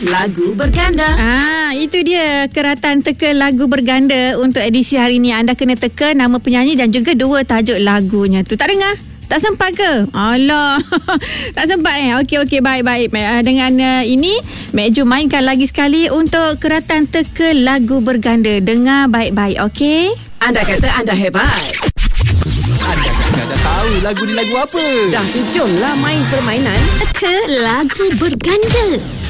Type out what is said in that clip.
Lagu berganda. Itu dia keratan teka lagu berganda untuk edisi hari ini. Anda kena teka nama penyanyi dan juga dua tajuk lagunya tu. Tak dengar? Tak sempat ke? Alah. Tak sempat Okey, baik. Dengan ini, Mek Ju mainkan lagi sekali untuk keratan teka lagu berganda. Dengar baik-baik, okey? Anda kata anda hebat. Anda dah tahu lagu ni lagu apa? Dah, jomlah main permainan Teka lagu berganda.